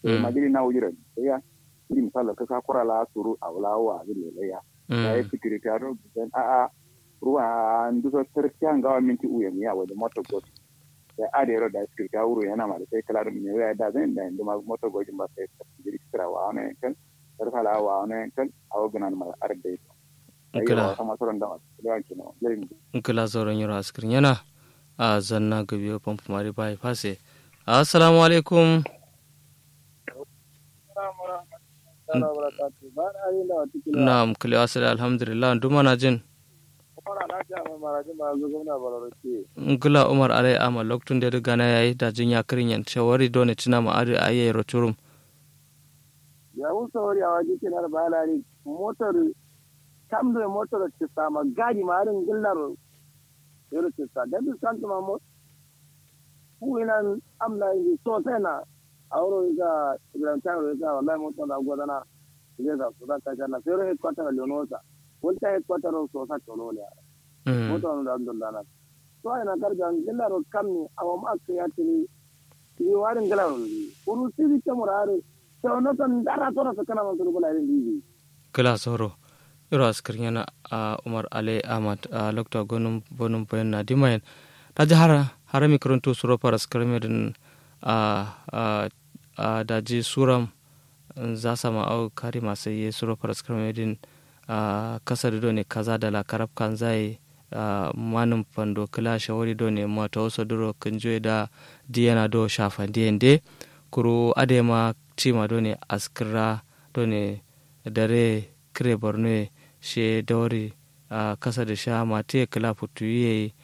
magiri na ujira ya ili misalo ka kura la suru awlawa zile ya ya security aro then ruwa nduso terkian gawa minti uyen ya wada moto go ya adero da security uru yana ma sai kala min ya da zan da nduma moto go jimba sai security kira wa ne kan terkala wa ne kan awo ganan ma arde nkila sama soron da ya kino nkila zoron yoro askrin yana a zanna gabiyo pampu mari bai fase assalamu alaikum na'am kile asali alhamdulillah nduma na jin ngula umar alai ama loktun da riga na yayi da jin ya kirin yan shawari dole tina ma ari ayi roturum ya usawari a waje kinar balari motar kamdo motar ta sama gadi marin gillar yaro ta sa da bi san tuma mo ku ina amna yi so tana auro ga granta ro ga wallahi motar da godana ile da su da ta kana fero he kwata leonosa wonta he kwata ro so sa tolo ne motar da Abdullah na to ina karjan gillar kamni awam akya ya tiri yi warin gillar uru sidi kamurare to no tan dara to ra kana man to bala rin kala soro iro askrinyana a umar ale ahmad a lokta gonum bonum bayan na dimayen ta ji har mikronto suro para skremedin a daji suram za sama au kari masu yi suro para skremedin a kasar do ne kaza da la karab kan zai manum pando kala shawari do ne mata wasu duro kunjoy da diyana do shafa diyende kuro adema cima do ne askira do ne dare kire borno she dawari kasa da sha mate kala futuye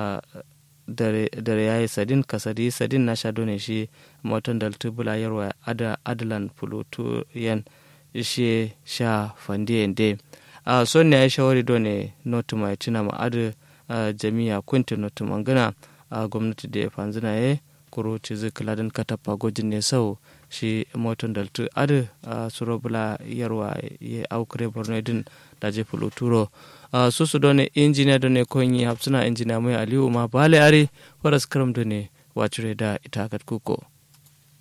dare yayi sadin kasadi sadin na sha done shi moton dal tubula yarwa adalan pulutu yan she sha fandiye nde son ne ya shawari done notu mai tuna ma adu jami'a kunti notu mangana gwamnati da ya fanzina ya kuro ci zikiladin katapa gojin ne sau shi moton daltu adu surobula yarwa ya aukure borno din da je fuluturo susu done injiniya done konyi hapsuna injiniya mai aliyu ma bale are faras karam done wacire da itakat kuko